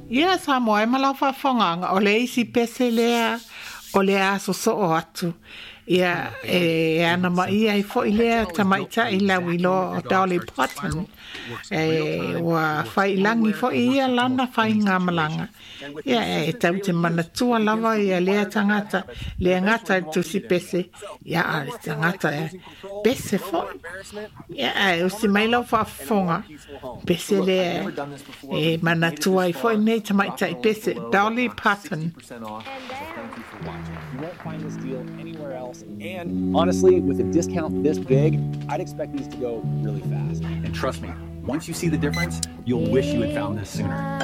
Ia sa moa e malau whawhonganga o le isi pese lea o le aso so o atu. Ia ana ma ia I fo I lea tamaita I lau I lo o Dolly Parton. Wa whailangi fo ia lana whai ngamalanga. Ia tau te manatua lava ia lea tangata. Lea ngata tusi pese. Ia tangata pese fo. Ia usi maila whawhonga. Pese lea manatua I fo I nei tamaita I pese. Dolly Parton. You won't find this deal anywhere else. And honestly, with a discount this big, I'd expect these to go really fast. And trust me, once you see the difference, you'll wish you had found this sooner.